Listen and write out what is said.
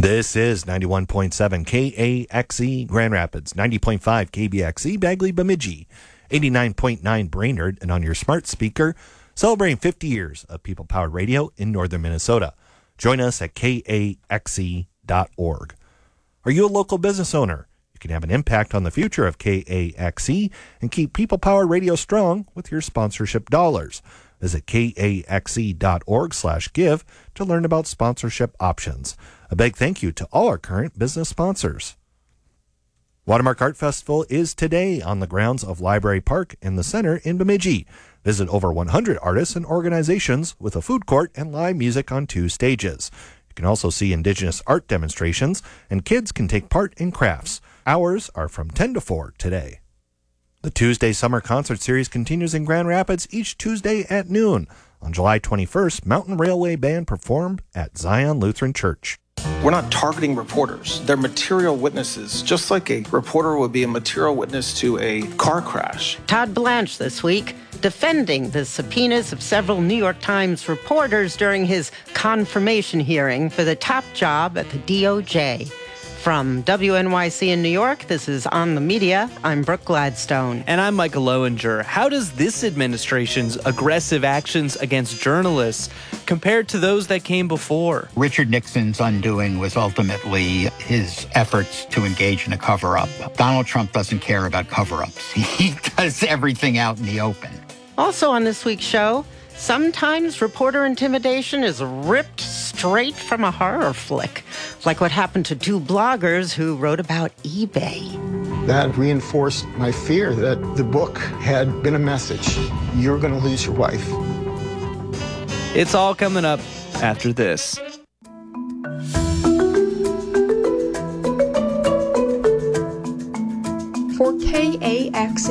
This is 91.7 KAXE Grand Rapids, 90.5 KBXE Bagley Bemidji, 89.9 Brainerd, and on your smart speaker, celebrating 50 years of people-powered radio in northern Minnesota. Join us at kaxe.org. Are you a local business owner? You can have an impact on the future of KAXE and keep people-powered radio strong with your sponsorship dollars. Visit kaxe.org/give to learn about sponsorship options. A big thank you to all our current business sponsors. Watermark Art Festival is today on the grounds of Library Park in the center in Bemidji. Visit over 100 artists and organizations with a food court and live music on 2 stages. You can also see Indigenous art demonstrations, and kids can take part in crafts. Hours are from 10 to 4 today. The Tuesday Summer Concert Series continues in Grand Rapids each Tuesday at noon. On July 21st, Mountain Railway Band performed at Zion Lutheran Church. We're not targeting reporters. They're material witnesses, just like a reporter would be a material witness to a car crash. Todd Blanche this week defending the subpoenas of several New York Times reporters during his confirmation hearing for the top job at the DOJ. From WNYC in New York, this is On the Media. I'm Brooke Gladstone. And I'm Michael Lowinger. How does this administration's aggressive actions against journalists compare to those that came before? Richard Nixon's undoing was ultimately his efforts to engage in a cover-up. Donald Trump doesn't care about cover-ups. He does everything out in the open. Also on this week's show, sometimes reporter intimidation is ripped straight from a horror flick, like what happened to 2 bloggers who wrote about eBay. That reinforced my fear that the book had been a message. You're going to lose your wife. It's all coming up after this. For KAXE